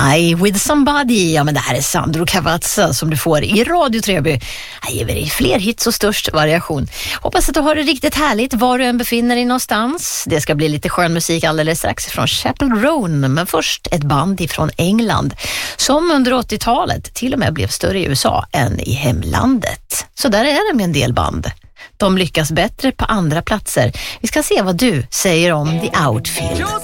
I with somebody. Ja, men det här är Sandro Cavazza som du får i Radio Treby. Jag ger dig fler hits och störst variation. Hoppas att du har det riktigt härligt var du än befinner dig någonstans. Det ska bli lite skön musik alldeles strax från Chapel Roan. Men först ett band ifrån England som under 80-talet till och med blev större i USA än i hemlandet. Så där är det med en del band. De lyckas bättre på andra platser. Vi ska se vad du säger om The Outfield.